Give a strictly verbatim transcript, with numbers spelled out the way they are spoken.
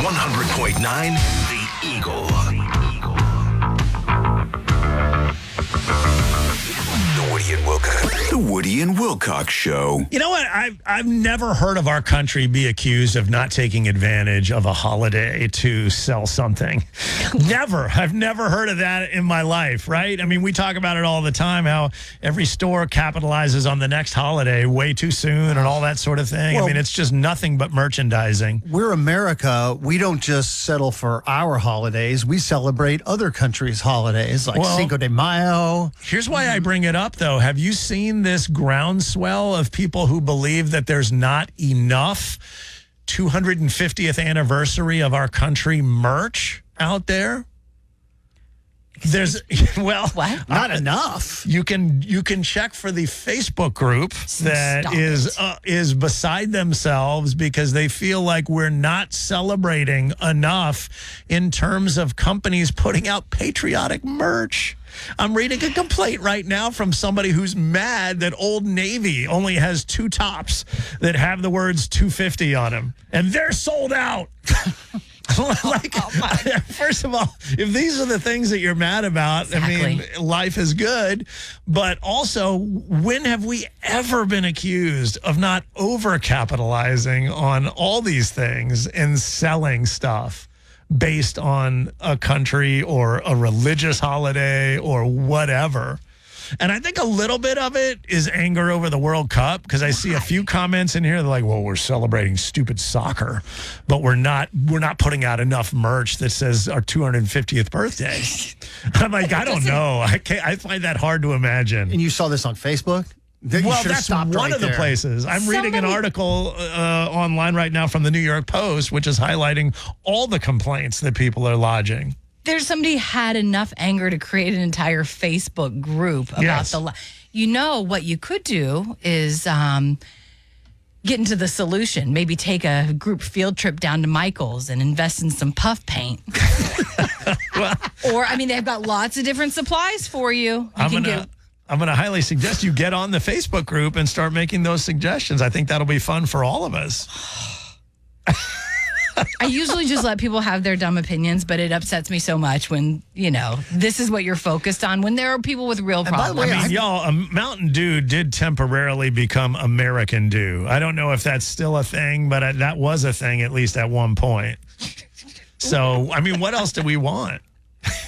one hundred point nine The Eagle. The Woody and Wilcox. The Woody and Wilcox Show. You know what? I've, I've never heard of our country be accused of not taking advantage of a holiday to sell something. Never. I've never heard of that in my life, right? I mean, we talk about it all the time, how every store capitalizes on the next holiday way too soon and all that sort of thing. Well, I mean, it's just nothing but merchandising. We're America. We don't just settle for our holidays. We celebrate other countries' holidays, like well, Cinco de Mayo. Here's why I bring it up, though. Have you seen this groundswell of people who believe that there's not enough two hundred fiftieth anniversary of our country merch out there? There's well, what? Not uh, enough. You can you can check for the Facebook group that Stop is uh, is beside themselves because they feel like we're not celebrating enough in terms of companies putting out patriotic merch. I'm reading a complaint right now from somebody who's mad that Old Navy only has two tops that have the words two fifty on them, and they're sold out. like, oh, first of all, if these are the things that you're mad about, exactly. I mean, life is good. But also, when have we ever been accused of not overcapitalizing on all these things and selling stuff based on a country or a religious holiday or whatever? And I think a little bit of it is anger over the World Cup because I see a few comments in here. They're like, well, we're celebrating stupid soccer, but we're not we're not putting out enough merch that says our two hundred fiftieth birthday. I'm like, I don't know. I can't, I find that hard to imagine. And you saw this on Facebook? You well, that's one right of the there. places. I'm Somebody... reading an article uh, online right now from the New York Post, which is highlighting all the complaints that people are lodging. There's somebody had enough anger to create an entire Facebook group about yes. the. You know what you could do is um, get into the solution. Maybe take a group field trip down to Michael's and invest in some puff paint. well, or I mean, they've got lots of different supplies for you. you I'm can gonna. get, I'm going to highly suggest you get on the Facebook group and start making those suggestions. I think that'll be fun for all of us. I usually just let people have their dumb opinions, but it upsets me so much when, you know, this is what you're focused on when there are people with real problems. Way, I mean, y'all, a Mountain Dew did temporarily become American Dew. I don't know if that's still a thing, but that was a thing at least at one point. So, I mean, what else do we want?